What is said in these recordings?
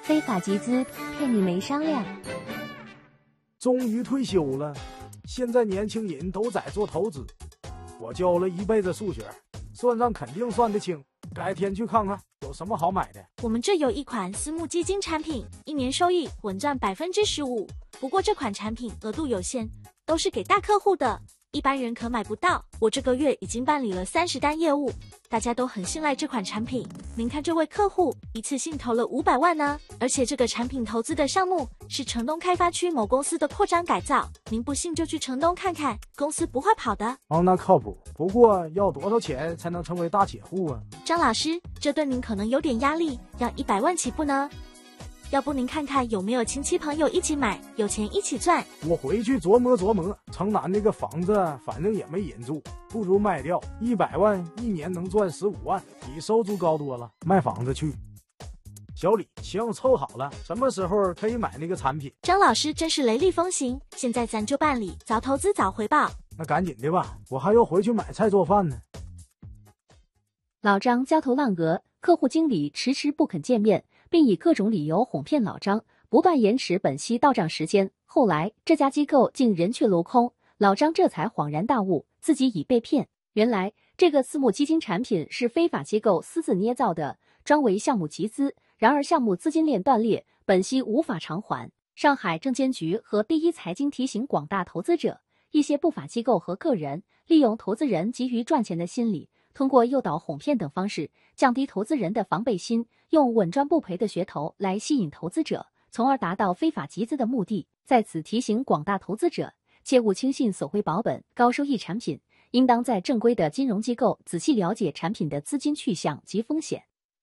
非法集资，骗你没商量。 终于退休了，现在年轻人都在做投资。我教了一辈子数学，算账肯定算得清。改天去看看有什么好买的。 我们这有一款私募基金产品，1年收益稳赚15%。不过这款产品额度有限，都是给大客户的，一般人可买不到。我这个月已经办理了30单业务，大家都很信赖这款产品。您看这位客户一次性投了500万呢，而且这个产品投资的项目是城东开发区某公司的扩张改造。您不信就去城东看看，公司不会跑的。 哦，那靠谱。不过要多少钱才能成为大铁户啊？ 张老师，这对您可能有点压力，要100万起步呢。要不您看看有没有亲戚朋友一起买，有钱一起赚。 我回去琢磨琢磨，城南那个房子反正也没人住，不如卖掉，100万一年能赚15万，比收租高多了。卖房子去。小李，行，凑好了，什么时候可以买那个产品？ 张老师真是雷厉风行，现在咱就办理，早投资早回报。 那赶紧的吧，我还要回去买菜做饭呢。 老张焦头烂额，客户经理迟迟不肯见面，并以各种理由哄骗老张，不断延迟本息到账时间。后来这家机构竟人去楼空，老张这才恍然大悟，自己已被骗。原来这个私募基金产品是非法机构私自捏造的，专为项目集资。然而项目资金链断裂，本息无法偿还。上海证监局和第一财经提醒广大投资者，一些不法机构和个人利用投资人急于赚钱的心理，通过诱导、哄骗等方式，降低投资人的防备心，用稳赚不赔的噱头来吸引投资者，从而达到非法集资的目的。在此提醒广大投资者，切勿轻信索回保本、高收益产品，应当在正规的金融机构仔细了解产品的资金去向及风险。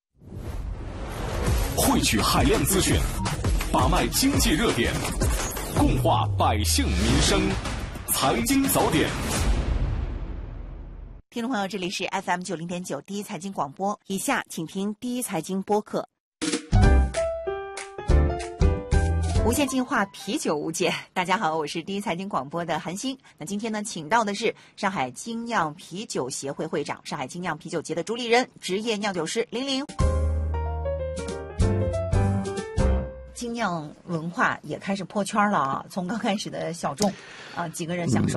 汇聚海量资讯，把脉经济热点，共话百姓民生，财经早点。 听众朋友，这里是 FM90.9 第一财经广播，以下请听第一财经播客。无限进化，啤酒无解。大家好，我是第一财经广播的韩星。那今天呢，请到的是上海精酿啤酒协会会长、上海精酿啤酒节的主理人、职业酿酒师林玲。精酿文化也开始破圈了啊！从刚开始的小众几个人享受。